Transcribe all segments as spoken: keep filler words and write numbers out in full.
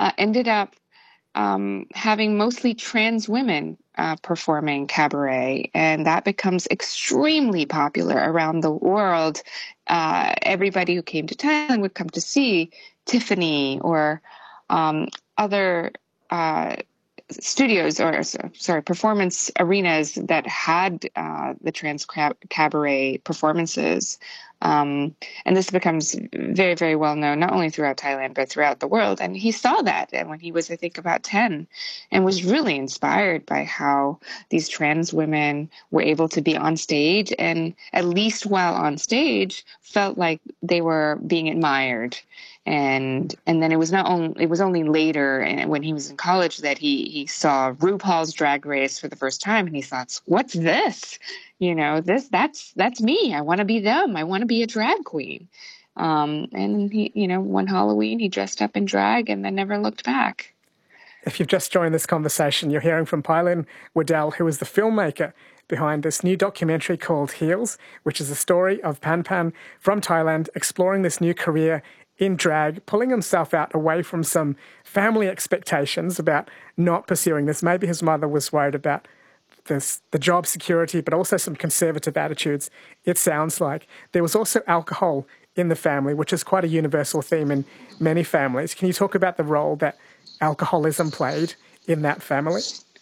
uh, ended up um, having mostly trans women uh, performing cabaret, and that becomes extremely popular around the world. Uh, everybody who came to Thailand would come to see Tiffany or um, other uh, studios or sorry performance arenas that had uh, the trans cabaret performances, um, and this becomes very very well known not only throughout Thailand but throughout the world. And he saw that, and when he was I think about ten, and was really inspired by how these trans women were able to be on stage, and at least while on stage felt like they were being admired. And and then it was not only it was only later, and when he was in college, that he he saw RuPaul's Drag Race for the first time, and he thought, "What's this? You know, this that's that's me. I want to be them. I want to be a drag queen." Um, and he, you know, one Halloween he dressed up in drag, and then never looked back. If you've just joined this conversation, you're hearing from Pailin Waddell, who is the filmmaker behind this new documentary called Heels, which is a story of Pan Pan from Thailand exploring this new career in drag, pulling himself out away from some family expectations about not pursuing this. Maybe his mother was worried about this, the job security, but also some conservative attitudes, it sounds like. There was also alcohol in the family, which is quite a universal theme in many families. Can you talk about the role that alcoholism played in that family?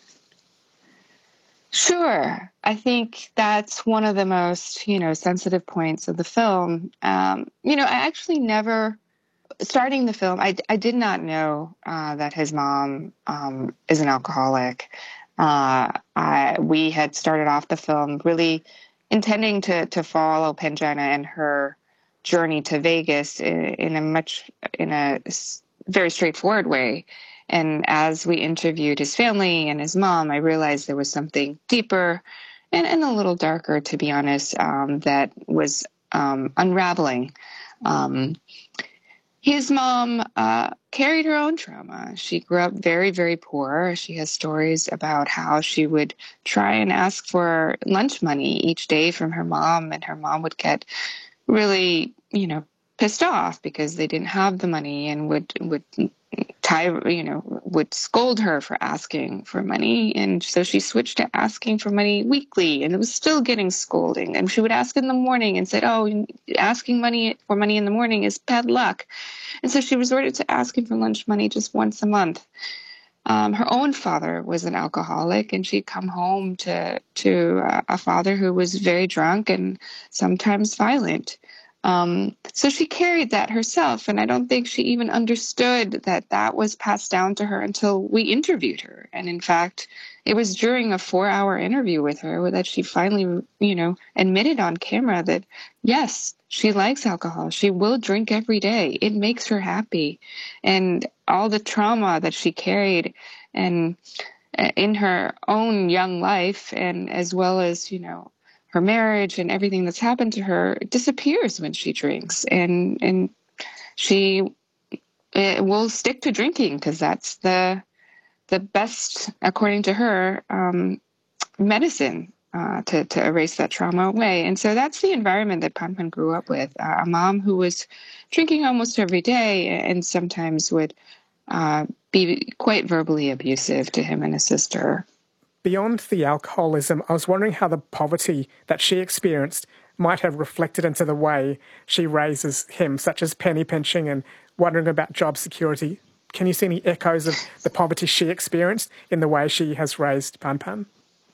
Sure. I think that's one of the most, you know, sensitive points of the film. Um, you know, I actually never, starting the film, I, I did not know uh, that his mom um, is an alcoholic. Uh, I, we had started off the film really intending to to follow Penjana and her journey to Vegas in, in a much, in a very straightforward way. And as we interviewed his family and his mom, I realized there was something deeper and, and a little darker, to be honest, um, that was um, unraveling. Um, his mom uh, carried her own trauma. She grew up very, very poor. She has stories about how she would try and ask for lunch money each day from her mom, and her mom would get really, you know, pissed off because they didn't have the money, and would would Ty, you know, would scold her for asking for money. And so she switched to asking for money weekly, and it was still getting scolding. And she would ask in the morning and said, oh, asking money for money in the morning is bad luck. And so she resorted to asking for lunch money just once a month. Um, her own father was an alcoholic, and she'd come home to, to uh, a father who was very drunk and sometimes violent. Um, so she carried that herself, and I don't think she even understood that that was passed down to her until we interviewed her. And in fact, it was during a four-hour interview with her that she finally, you know, admitted on camera that, yes, she likes alcohol. She will drink every day. It makes her happy. And all the trauma that she carried and in her own young life, and as well as, you know, her marriage and everything that's happened to her, disappears when she drinks. And and she will stick to drinking because that's the the best, according to her, um, medicine uh, to, to erase that trauma away. And so that's the environment that Pan Pan grew up with. Uh, a mom who was drinking almost every day and sometimes would uh, be quite verbally abusive to him and his sister. Beyond the alcoholism, I was wondering how the poverty that she experienced might have reflected into the way she raises him, such as penny pinching and wondering about job security. Can you see any echoes of the poverty she experienced in the way she has raised Pan Pan?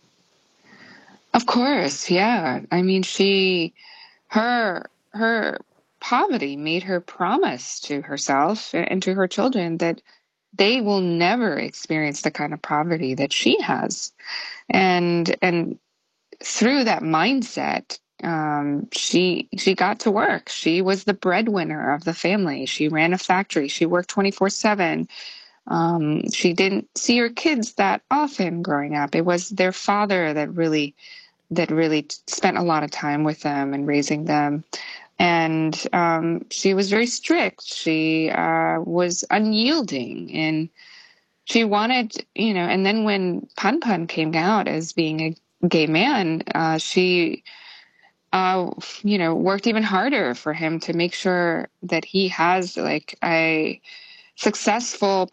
Of course, yeah. I mean, she, her, her poverty made her promise to herself and to her children that they will never experience the kind of poverty that she has. And and through that mindset, um, she she got to work. She was the breadwinner of the family. She ran a factory. She worked twenty-four seven. Um, she didn't see her kids that often growing up. It was their father that really that really spent a lot of time with them and raising them. And um, she was very strict. She uh, was unyielding, and she wanted, you know, and then when Pan Pan came out as being a gay man, uh, she, uh, you know, worked even harder for him to make sure that he has like a successful